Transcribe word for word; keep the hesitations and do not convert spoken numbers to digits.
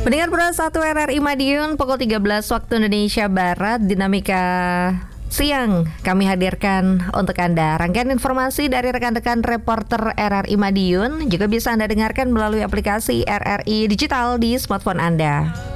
Pendengar Pro satu R R I Madiun pukul tiga belas waktu Indonesia Barat, dinamika siang kami hadirkan untuk Anda. Rangkaian informasi dari rekan-rekan reporter R R I Madiun juga bisa Anda dengarkan melalui aplikasi R R I Digital di smartphone Anda.